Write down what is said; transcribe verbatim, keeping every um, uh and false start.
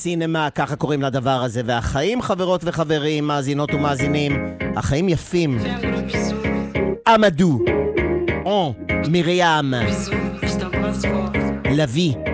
סינמה, ככה קוראים לדבר הזה, והחיים, חברות וחברים, מאזינות ומאזינים, החיים יפים. אמדו, און, מרים, לוי.